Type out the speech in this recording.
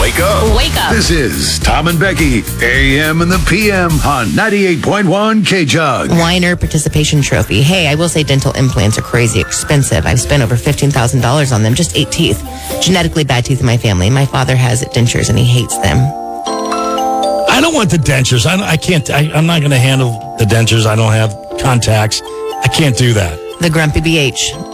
Wake up. Wake up. This is Tom and Becky, AM and the PM on 98.1 K-Jug. Weiner Participation Trophy. Hey, I will say dental implants are crazy expensive. I've spent over $15,000 on them, just 8 teeth. Genetically bad teeth in my family. My father has dentures and he hates them. I don't want the dentures. I can't. I'm not going to handle the dentures. I don't have contacts. I can't do that. The Grumpy BH.